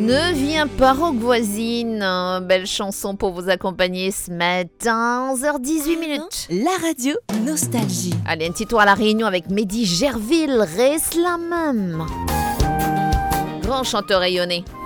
Ne viens pas, rock voisine. Belle chanson pour vous accompagner ce matin, 11h18 minutes. La radio Nostalgie. Allez, un petit tour à la Réunion avec Mehdi Gerville, Reste la même. Grand chanteur rayonné.